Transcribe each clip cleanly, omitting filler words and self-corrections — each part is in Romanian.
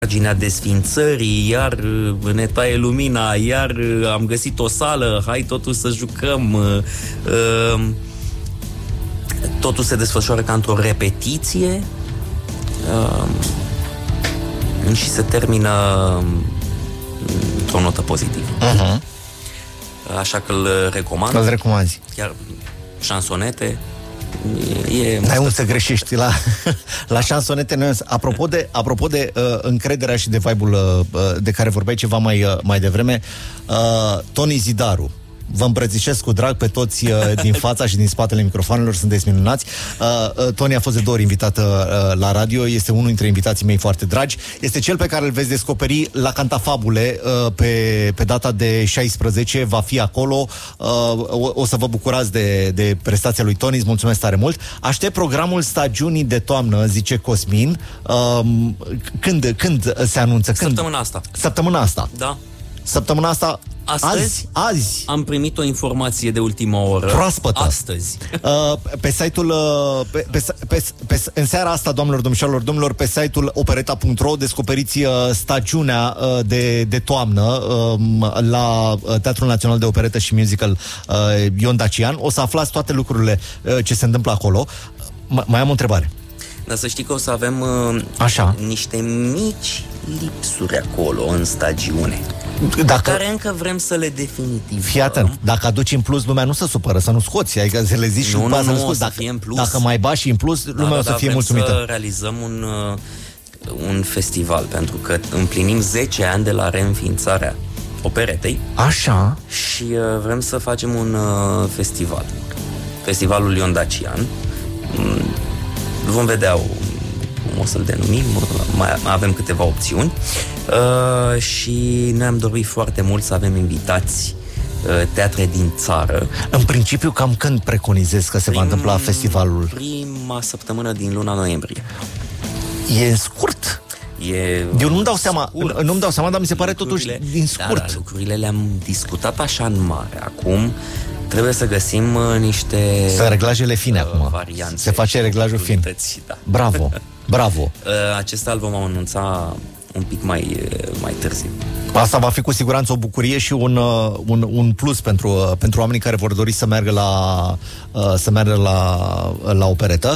Paginea desfințării, iar ne taie lumina, iar am găsit o sală, hai totul să jucăm. Totul se desfășoară ca într-o repetiție și se termină într-o notă pozitivă. Așa că îl recomand. Îl recomanzi. Chiar șansonete. N-ai unde să greșești la șansonete. Apropo de încrederea și de vibe-ul de care vorbeai ceva mai devreme, Tony Zidaru, vă îmbrățișez cu drag pe toți din fața și din spatele microfonelor, sunteți minunați. Tony a fost de 2 ori invitat la radio, este unul dintre invitații mei foarte dragi. Este cel pe care îl veți descoperi la Cantafabule pe data de 16, va fi acolo. O să vă bucurați de prestația lui Tony, îți mulțumesc tare mult. Aștept programul stagiunii de toamnă, zice Cosmin. Când se anunță? Săptămâna asta. Da. Săptămâna asta. Azi am primit o informație de ultimă oră. Proaspătă. Astăzi. Pe site-ul în seara asta, doamnelor, domnilor, pe site-ul opereta.ro descoperiți stagiunea de toamnă la Teatrul Național de Operetă și Musical Ion Dacian. O să aflați toate lucrurile ce se întâmplă acolo. Mai am o întrebare. Dar să știi că o să avem niște mici lipsuri acolo în stagiune, care încă vrem să le definitivăm. Fii atent, dacă aduci în plus, lumea nu se supără, să nu scoți, adică să le zici și după să nu scoți. Dacă mai bași în plus, lumea o să fie mulțumită. Să realizăm un festival, pentru că împlinim 10 ani de la reînființarea operetei. Așa. Și vrem să facem un festival. Festivalul Ion Dacian. Vom vedea cum o să-l denumim, mai avem câteva opțiuni și noi am dorit foarte mult să avem invitați teatre din țară. În principiu, cam când preconizezi că se va întâmpla festivalul? Prima săptămână din luna noiembrie. E scurt? Eu nu-mi dau seama, dar mi se pare totuși din scurt. Da, lucrurile le-am discutat așa în mare. Acum trebuie să găsim niște... Să reglajele fine acum. Variante. Se face reglajul fin. Da. Bravo. Acesta îl vom anunța un pic mai târziu. Asta va fi cu siguranță o bucurie și un plus pentru oamenii care vor dori să meargă la operetă.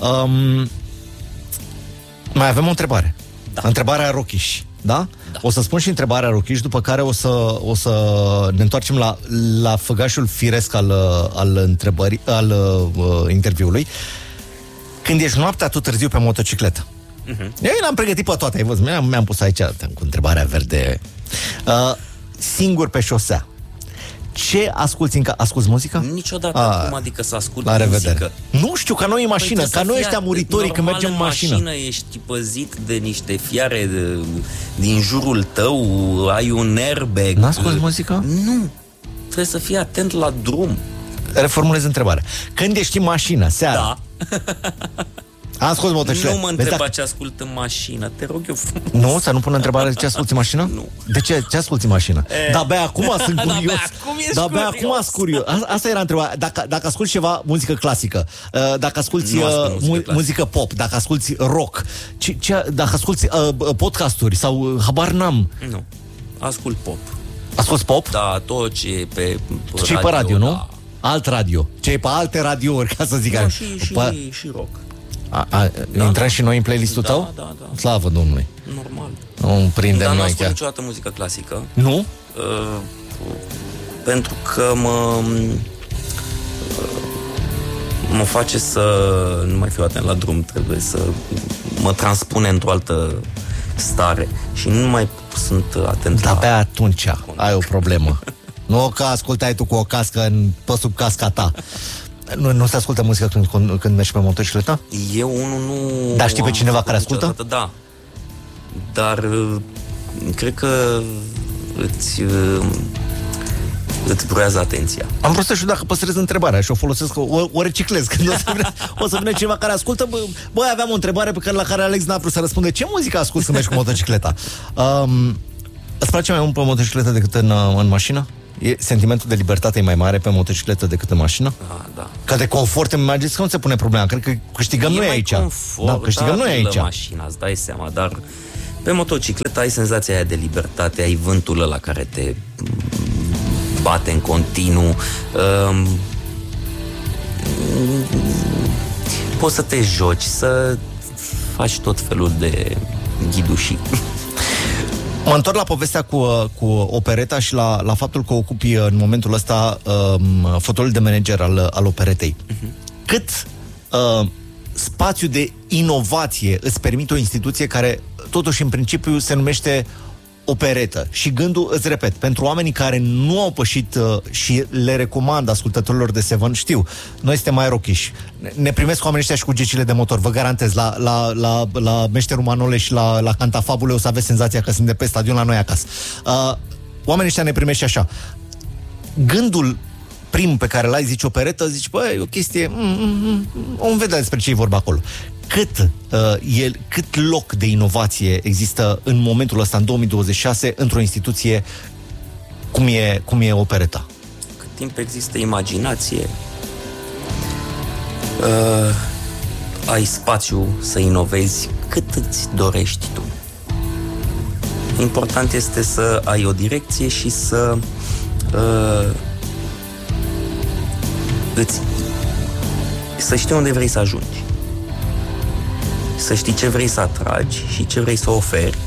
Mai avem o întrebare. Da. Întrebarea Rochiș. Da? Da. O să spun și întrebarea Rochiș, după care o să ne întoarcem la făgașul firesc al interviului. Când ești noaptea tot târziu pe motocicletă. Eu l-am pregătit pe toate, ai văzut? Mi-am pus aici cu întrebarea verde. Singur pe șosea. Ce asculti? Asculti muzică? Niciodată acum, adică să ascult muzică. Nu știu, ca noi în mașină, ca noi ăștia muritorii când mergem în mașină. Ești păzit de niște fiare din jurul tău, ai un airbag. N-asculti muzică? Nu. Trebuie să fii atent la drum. Reformulez întrebarea. Când ești în mașină, seara. Da. Ascult motocicletă. Nu mă întreba ce ascult în mașină, te rog eu. Nu? Să nu pun întrebarea ce asculti în mașină? Nu. De ce? Ce asculti în mașină? De-abia acum sunt curios. De-abia acum sunt curios. Asta era întrebarea. Dacă asculti ceva muzică clasică, dacă asculti muzică pop, dacă asculti rock, dacă asculti podcasturi sau habar n-am. Nu. Ascult pop. Asculti pop? Da, tot ce e pe radio. Ce e pe radio, nu? Da. Alt radio. Ce e pe alte radiouri, ca să zic. Da, și rock. Intrăm și noi în playlistul tău? Da. Slavă Domnului. Normal. Nu prindem noi. Dar nu chiar. ascult niciodată muzică clasică. Nu? Pentru că mă face să nu mai fiu atent la drum, trebuie să mă transpune într-o altă stare și nu mai sunt atent la... Abia atunci ai o problemă. Nu că ascultai tu cu o cască pe sub casca ta. Nu se ascultă muzică când mergi pe motocicletă? Eu nu... Dar știi pe cineva care ascultă? Da. Dar cred că îți bruiază atenția. Am vrut să știu dacă păstrez întrebarea și o folosesc, o reciclez. Când o să vină cineva care ascultă. Băi, aveam o întrebare la care Alex n-a vrut să răspunde. Ce muzică asculti când mergi cu motocicleta? Îți place mai mult pe motocicletă decât în mașină? Sentimentul de libertate e mai mare pe motocicletă decât în mașină? Da. Ca de confort îmi imaginez că nu se pune problema. Cred că câștigăm noi aici. Confort, câștigăm noi aici. Mașina, îți dai seama, dar Pe motocicletă ai senzația aia de libertate, ai vântul ăla care te bate în continuu, poți să te joci, să faci tot felul de ghidușii. Mă întorc la povestea cu opereta și la faptul că ocupi în momentul ăsta fotoliul de manager al operetei. Cât spațiu de inovație îți permite o instituție care totuși în principiu se numește operetă? Și gândul, îți repet, pentru oamenii care nu au pășit și le recomand ascultătorilor de Seven, știu, noi suntem mai rochiși. Ne primesc oamenii ăștia și cu gecile de motor, vă garantez, la Meșterul Manole și la Cantafabule o să aveți senzația că sunt de pe stadion la noi acasă. Oamenii ăștia ne primesc și așa. Gândul prim pe care l-ai, zici operetă, zici, băi, e o chestie, om vedea despre ce e vorba acolo. Cât loc de inovație există în momentul ăsta, în 2026, într-o instituție cum e opereta? Cât timp există imaginație, ai spațiu să inovezi cât îți dorești tu. Important este să ai o direcție și să să știi unde vrei să ajungi. Să știi ce vrei să atragi și ce vrei să oferi.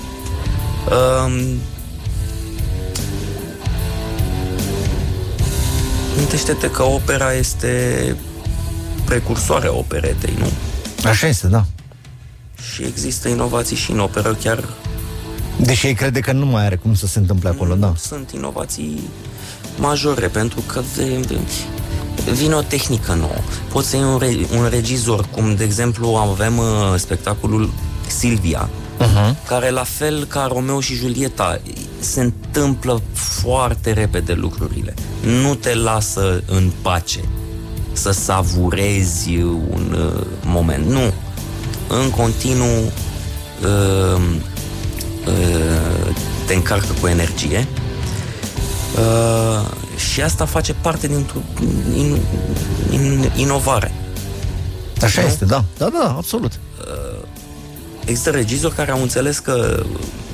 Gândește-te că opera este precursoarea operetei, nu? Așa este, da. Și există inovații și în operă chiar... Deși ei crede că nu mai are cum să se întâmple acolo, da. Sunt inovații majore, pentru că vine o tehnică nouă. Poți să iei un regizor, cum de exemplu avem spectacolul Silvia, care la fel ca Romeo și Julieta se întâmplă foarte repede lucrurile. Nu te lasă în pace să savurezi un moment. Nu. În continuu te încarcă cu energie. Și asta face parte dintr-o inovare. Așa este, da. Da, absolut. Există regizori care au înțeles că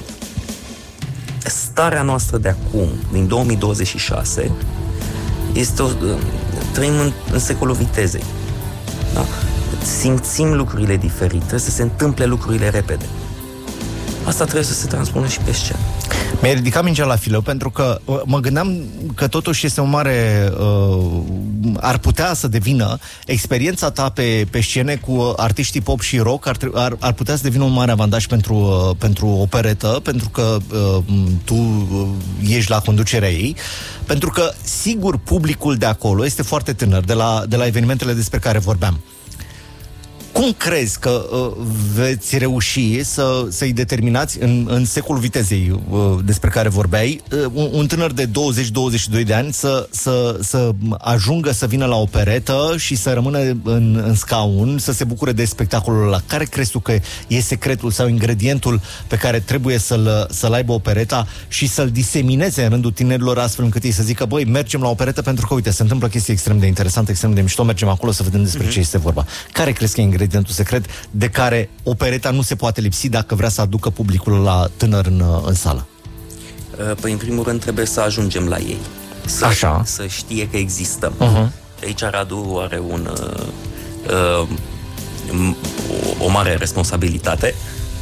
starea noastră de acum, din 2026, este trăim în secolul vitezei. Da? Simțim lucrurile diferite, să se întâmple lucrurile repede. Asta trebuie să se transpună și pe scenă. Mi-ai ridicat mingea la fileu pentru că mă gândeam că totuși este un mare... ar putea să devină experiența ta pe scene cu artiștii pop și rock, ar putea să devină un mare avantaj pentru operetă, pentru că tu ești la conducerea ei, pentru că sigur publicul de acolo este foarte tânăr, de la evenimentele despre care vorbeam. Cum crezi că veți reuși să-i determinați în secolul vitezei despre care vorbeai, un tânăr de 20-22 de ani să ajungă să vină la operetă și să rămână în scaun, să se bucure de spectacolul ăla? Care crezi tu că e secretul sau ingredientul pe care trebuie să-l aibă opereta și să-l disemineze în rândul tinerilor astfel încât ei să zică, băi, mergem la operetă pentru că, uite, se întâmplă chestii extrem de interesante, extrem de mișto, mergem acolo să vedem despre ce este vorba. Care crezi că e ingredientul secret de care opereta nu se poate lipsi dacă vrea să aducă publicul la tânăr în sală? Păi, în primul rând, trebuie să ajungem la ei. Să știe că existăm. Aici Radu are o mare responsabilitate.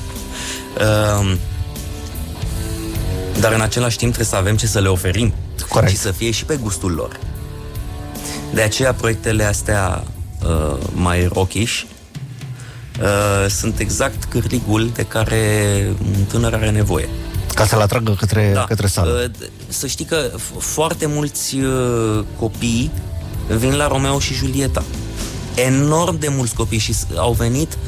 Dar în același timp trebuie să avem ce să le oferim. Corect. Și să fie și pe gustul lor. De aceea proiectele astea mai rockish sunt exact cârligul de care un tânăr are nevoie. Ca să-l atragă către sală. Să știi că foarte mulți copii vin la Romeo și Julieta. Enorm de mulți copii și au venit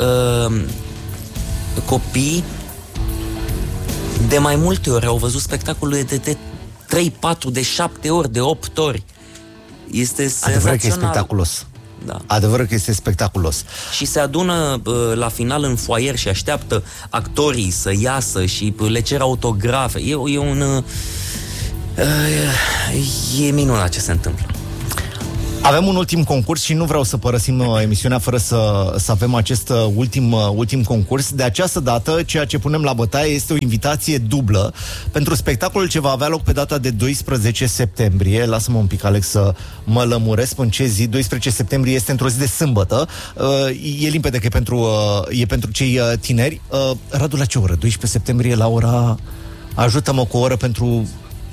copii de mai multe ori, au văzut spectacolul de 3, 4, de 7 ori, de 8 ori. Este senzațional. Adevărat că e spectaculos. Da. Adevărul că este spectaculos. Și se adună la final în foaier și așteaptă actorii să iasă și le cer autografe. E minunat ce se întâmplă. Avem un ultim concurs și nu vreau să părăsim emisiunea fără să avem acest ultim concurs. De această dată, ceea ce punem la bătaie este o invitație dublă pentru spectacolul ce va avea loc pe data de 12 septembrie. Lasă-mă un pic, Alex, să mă lămuresc în ce zi. 12 septembrie este într-o zi de sâmbătă. E limpede că e pentru cei tineri. Radu, la ce oră? 12 septembrie la ora... Ajută-mă cu o oră pentru...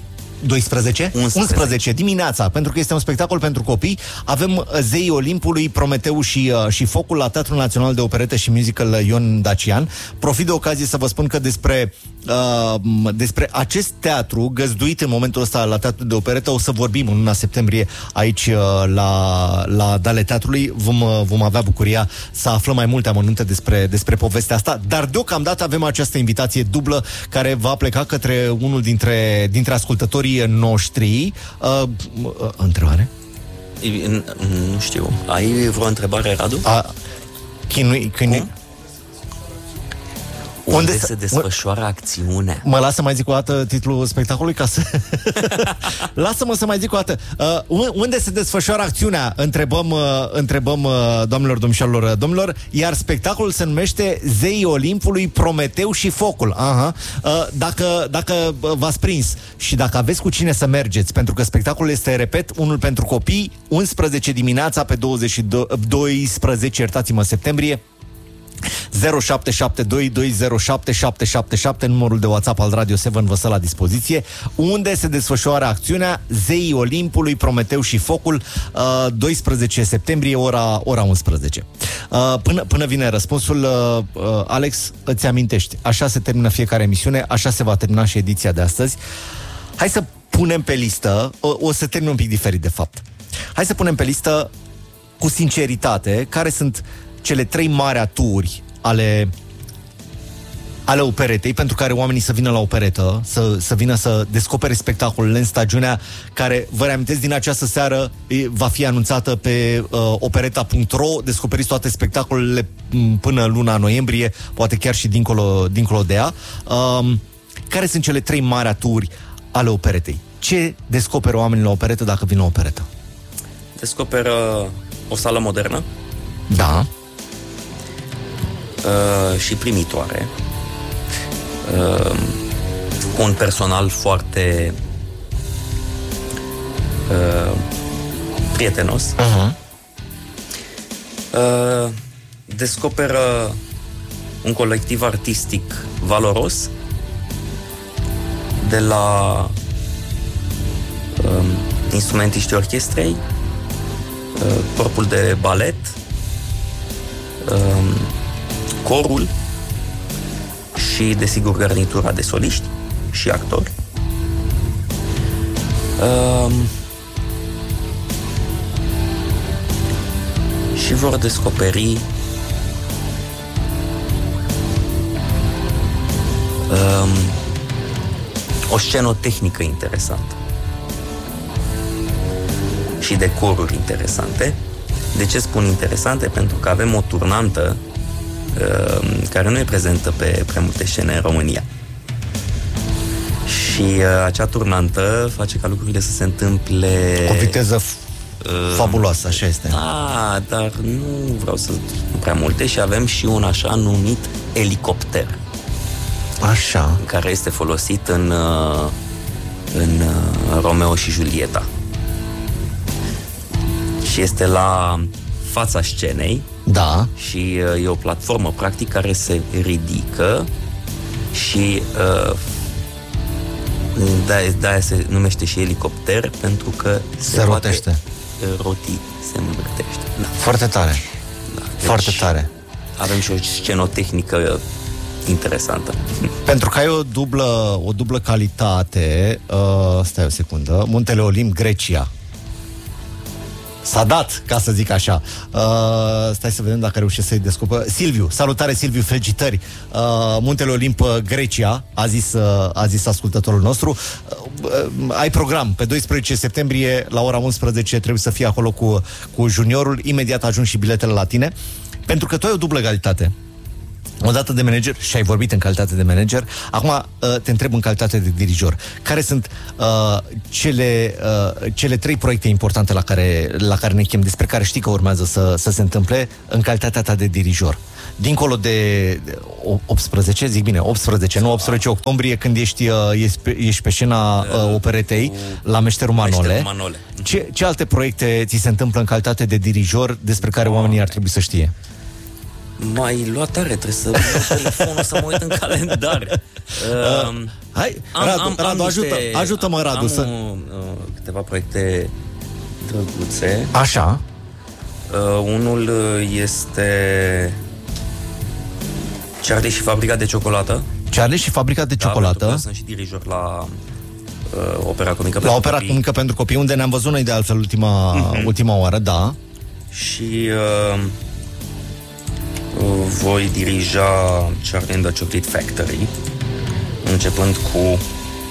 11 dimineața, pentru că este un spectacol pentru copii. Avem Zeii Olimpului, Prometeu și Focul la Teatrul Național de Operetă și Musical Ion Dacian. Profit de ocazie să vă spun că despre acest teatru găzduit în momentul ăsta la Teatrul de Operetă o să vorbim în luna septembrie aici la Dale Teatrului. Vom avea bucuria să aflăm mai multe amănunte despre povestea asta, dar deocamdată avem această invitație dublă care va pleca către unul dintre ascultătorii noștri. Întrebare? Nu știu. Ai vreo întrebare, Radu? Unde se desfășoară acțiunea? Mă lasă mai zic o dată titlul spectacolului ca să... Lasă-mă să mai zic o dată. Unde se desfășoară acțiunea? Întrebăm doamnelor, domnișoarelor, domnilor. Iar spectacolul se numește Zeii Olimpului, Prometeu și Focul. Aha. Dacă v-ați prins și dacă aveți cu cine să mergeți, pentru că spectacolul este, repet, unul pentru copii, 11 dimineața pe 12, iertați-mă, septembrie, 0772207777, numărul de WhatsApp al Radio 7 vă stă la dispoziție. Unde se desfășoară acțiunea? Zeii Olimpului, Prometeu și Focul, 12 septembrie, ora 11. Până vine răspunsul, Alex, îți amintești, așa se termină fiecare emisiune, așa se va termina și ediția de astăzi. Hai să punem pe listă, o să termin un pic diferit de fapt. Hai să punem pe listă cu sinceritate care sunt cele 3 mari aturi ale operetei, pentru care oamenii să vină la operetă, să vină să descopere spectacolele în stagiunea care, vă reamintesc, din această seară va fi anunțată pe opereta.ro. Descoperiți toate spectacolele până luna noiembrie, poate chiar și dincolo de ea. Care sunt cele 3 mari aturi ale operetei? Ce descoperă oamenii la operetă dacă vin la operetă? Descoperă o sală modernă. Da. Și primitoare, cu un personal foarte prietenos. Descoperă un colectiv artistic valoros, de la instrumentiștii orchestrei, corpul de balet, corul și, desigur, garnitura de soliști și actori. Și vor descoperi o scenotehnică interesantă și decoruri interesante. De ce spun interesante? Pentru că avem o turnantă care nu e prezentă pe prea multe scene în România. Și acea turnantă face ca lucrurile să se întâmple cu o viteză fabuloasă, așa este. Da, dar nu vreau să spun prea multe. Și avem și un așa numit elicopter. Așa. Care este folosit în Romeo și Julieta. Și este la fața scenei. Da. Și e o platformă practic care se ridică și de-aia se numește și elicopter, pentru că se rotește. Se învârtește. Da. Foarte tare. Da. Deci foarte tare. Avem și o scenotehnică interesantă. Pentru că ai o dublă calitate, stai o secundă, Muntele Olimp, Grecia. S-a dat, ca să zic așa. Stai să vedem dacă reușesc să-i descoperă. Silviu, salutare Silviu, felicitări. Muntele Olimp, Grecia, a zis ascultătorul nostru. Ai program, pe 12 septembrie la ora 11 trebuie să fii acolo cu juniorul. Imediat ajung și biletele la tine. Pentru că tu ai o dublă calitate. odată de manager, și ai vorbit în calitate de manager, acum te întreb în calitate de dirijor. Care sunt cele 3 proiecte importante la care ne chem, despre care știi că urmează să se întâmple în calitatea ta de dirijor? Dincolo de 18, zic bine, 18, nu 18 octombrie, când ești pe scena operetei la Meșterul Manole. Ce alte proiecte ți se întâmplă în calitate de dirijor despre care oamenii ar trebui să știe? M-ai luat tare, trebuie să iau telefonul să mă uit în calendar. Hai, Radu, ajută-mă, Radu. Am câteva proiecte drăguțe. Așa. Unul este Charlie și Fabrica de Ciocolată. Charlie și Fabrica de Ciocolată. Pentru că sunt și dirijor la Opera Comică la Opera Comică pentru Copii, unde ne-am văzut noi de altfel ultima oară, da. Și voi dirija Charlie and the Chocolate Factory, începând cu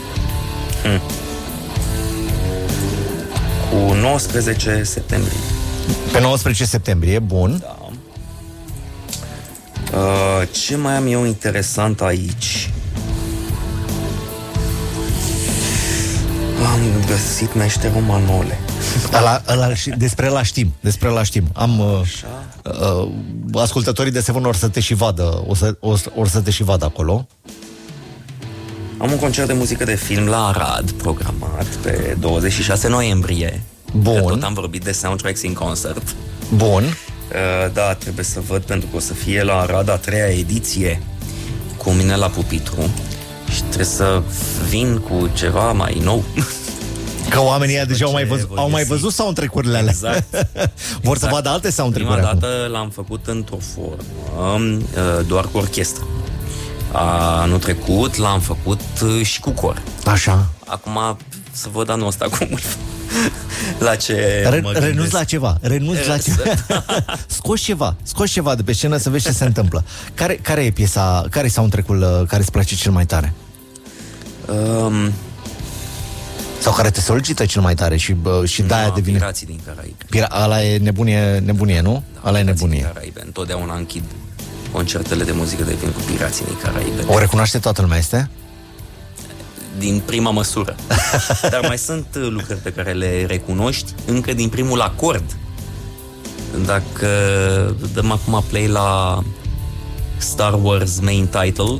19 septembrie. Pe 19 septembrie, bun. Da. Ce mai am eu interesant aici? Am găsit Meșterul Manole. Despre ăla știm. Ascultătorii de Seven or să te și vadă, or să te și vadă acolo. Am un concert de muzică de film la Arad, programat pe 26 noiembrie. Bun. Că tot am vorbit de Soundtracks in Concert. Bun. Da, trebuie să văd, pentru că o să fie la Arad a 3-a ediție cu mine la pupitru și trebuie să vin cu ceva mai nou. Că oamenii deja au mai văzut soundtrack-urile alea. Exact. Vor să vadă alte soundtrack-uri. Prima dată l-am făcut într-o formă doar cu orchestră. Anul trecut l-am făcut și cu cor. Așa. Acum să văd anul ăsta cum la ce renunț la ceva. Scoți ceva de pe scenă să vezi ce se întâmplă. Care e piesa, care e soundtrack-ul care îți place cel mai tare? Sau care te solicită cel mai tare și de-aia devine... Pirații din Caraibe. Ala e nebunie, nu? Da, ala e nebunie. Din Caraibe. Întotdeauna închid concertele de muzică de film cu Pirații din Caraibe. O recunoaște toată lumea, este? Din prima măsură. Dar mai sunt lucruri pe care le recunoști încă din primul acord. Dacă dăm acum play la Star Wars main title.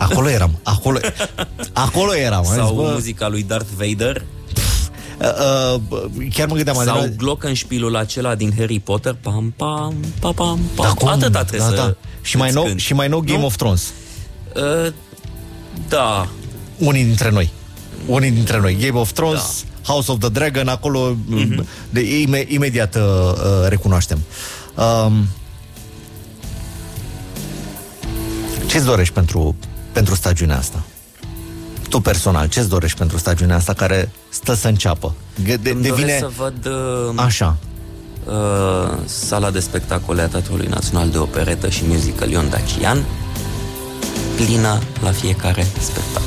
Acolo eram. Sau muzica lui Darth Vader. Chiar mă gândeam. Sau glockenspielul acela din Harry Potter. Pam, pam, pam, pam, pam. Atâta trebuie să... Și mai nou Game of Thrones. Da. Unii dintre noi. Game of Thrones, da. House of the Dragon, acolo imediat recunoaștem. Ce-ți dorești pentru stagiunea asta? Tu personal, ce-ți dorești pentru stagiunea asta care stă să înceapă? Doresc să văd așa. Sala de spectacole a Teatrului Național de Operetă și Musical Ion Dacian plină la fiecare spectacol.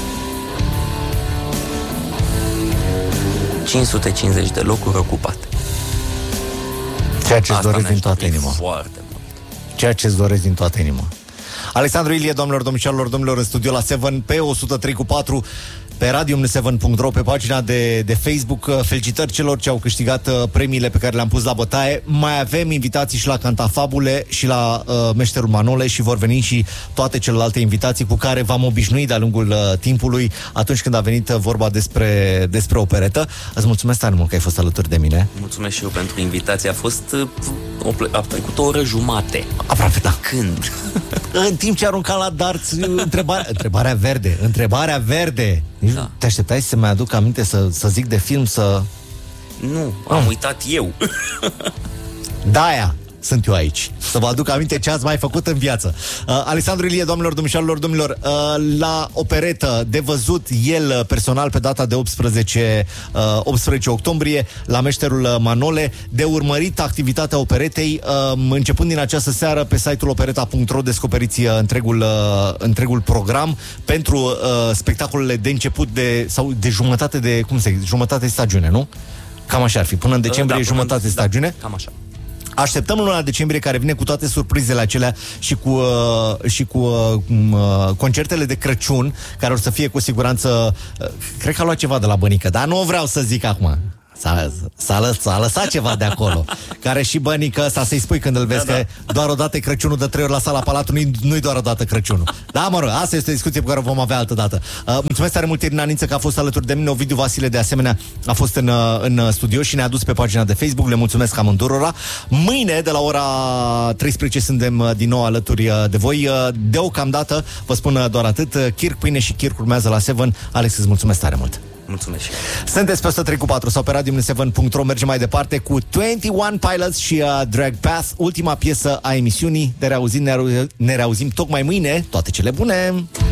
550 de locuri ocupate. Ceea ce-ți doresc din toată inima. Foarte mult. Ceea ce-ți doresc din toată inima. Alexandru Ilie, doamnelor, domnilor, în studio la 7 pe 103.4 pe radium7.ro, pe pagina de Facebook. Felicitări celor ce au câștigat premiile pe care le-am pus la bătaie. Mai avem invitații și la Cantafabule și la Meșterul Manole și vor veni și toate celelalte invitații cu care v-am obișnuit de-a lungul timpului atunci când a venit vorba despre operetă. Îți mulțumesc tare mult că ai fost alături de mine. Mulțumesc și eu pentru invitație. A trecut o oră jumate. Aproape, da. Când? În timp ce aruncam la darts întrebarea verde. Da. Te așteptai să mi aduc aminte să zic de film, să... Nu, am uitat eu. De-aia sunt eu aici, să vă aduc aminte ce ați mai făcut în viață. Alexandru Ilie, doamnelor, domnilor, la operetă, de văzut el personal pe data de 18 octombrie la Meșterul Manole, de urmărit activitatea operetei, începând din această seară pe site-ul opereta.ro descoperiți întregul program pentru spectacolele de început sau de jumătate de, jumătate de stagiune, nu? Cam așa ar fi, până în decembrie, jumătate de stagiune. Cam așa. Așteptăm luna decembrie, care vine cu toate surprizele acelea și cu concertele de Crăciun, care or să fie cu siguranță. Cred că a luat ceva de la Bănică, dar nu vreau să zic acum. S-a lăsat ceva de acolo. Care și Bănică ăsta, să-i spui când îl vezi, că doar odată Crăciunul, de 3 ori la sala Palatului, nu-i doar odată Crăciunul. Da, mă rog, asta este o discuție pe care o vom avea altă dată. Mulțumesc tare mult, Irina Nință, că a fost alături de mine. Ovidiu Vasile, de asemenea, a fost în studio și ne-a dus pe pagina de Facebook. Le mulțumesc amândurora. Mâine, de la ora 13, suntem din nou alături de voi. Deocamdată, vă spun doar atât. Kirk, pâine și Kirk urmează la 7. Alex, îți mulțumesc tare mult. Mulțumesc și eu. Sunteți pe 103.4 sau pe radio7.ro. Mergem mai departe cu 21 Pilots și Drag Path, ultima piesă a emisiunii. Ne reauzim tocmai mâine. Toate cele bune!